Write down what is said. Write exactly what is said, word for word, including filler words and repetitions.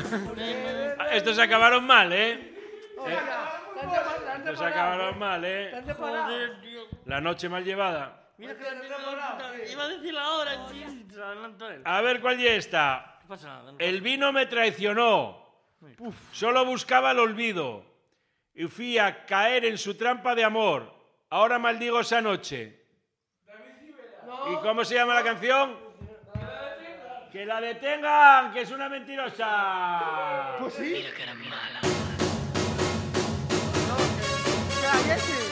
Estos acabaron mal, ¿eh? Hola, ¿dónde pa- dónde Estos parado? acabaron mal, ¿eh? ¿Dónde parado? Joder, tío. La noche mal llevada. Mira que la puta. Iba a decir la hora, tío. Se adelantó él. A ver cuál ya está. ¿Qué pasa nada? El vino me traicionó. Solo buscaba el olvido. Y fui a caer en su trampa de amor. Ahora maldigo esa noche. ¿Y cómo se llama la canción? ¡Que la detengan! ¡Que es una mentirosa! Pues sí. Mira que era mala. Cállate.